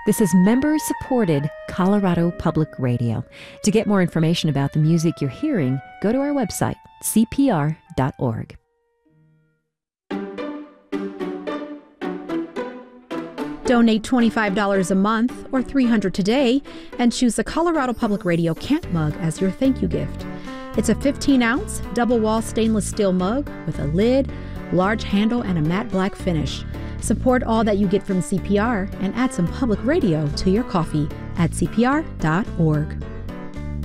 This is member-supported Colorado Public Radio. To get more information about the music you're hearing, go to our website, cpr.org. Donate $25 a month or $300 today and choose the Colorado Public Radio Camp Mug as your thank you gift. It's a 15-ounce double-wall stainless steel mug with a lid, large handle, and a matte black finish. Support all that you get from CPR and add some public radio to your coffee at cpr.org.